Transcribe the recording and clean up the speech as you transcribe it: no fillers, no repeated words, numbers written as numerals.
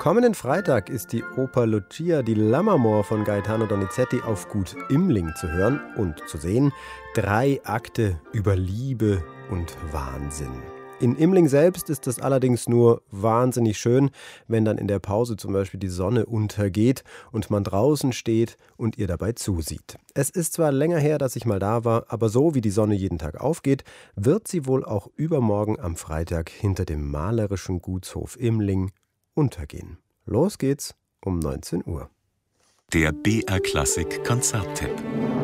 Kommenden Freitag ist die Oper Lucia di Lammermoor von Gaetano Donizetti auf Gut Immling zu hören und zu sehen. 3 Akte über Liebe und Wahnsinn. In Immling selbst ist es allerdings nur wahnsinnig schön, wenn dann in der Pause zum Beispiel die Sonne untergeht und man draußen steht und ihr dabei zusieht. Es ist zwar länger her, dass ich mal da war, aber so wie die Sonne jeden Tag aufgeht, wird sie wohl auch übermorgen am Freitag hinter dem malerischen Gutshof Immling untergehen. Los geht's um 19 Uhr. Der BR Klassik Konzerttipp.